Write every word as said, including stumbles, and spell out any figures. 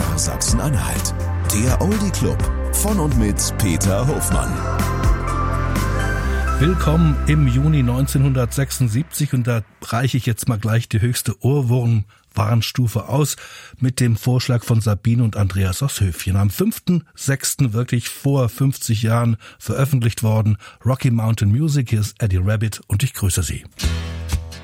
H Sachsen-Anhalt. Der Oldie Club von und mit Peter Hofmann. Willkommen im Juni neunzehnhundertsechsundsiebzig und da reiche ich jetzt mal gleich die höchste Ohrwurm-Warnstufe aus mit dem Vorschlag von Sabine und Andreas aus Höfchen. Am fünften sechsten wirklich vor fünfzig Jahren veröffentlicht worden. Rocky Mountain Music, hier ist Eddie Rabbit und ich grüße Sie.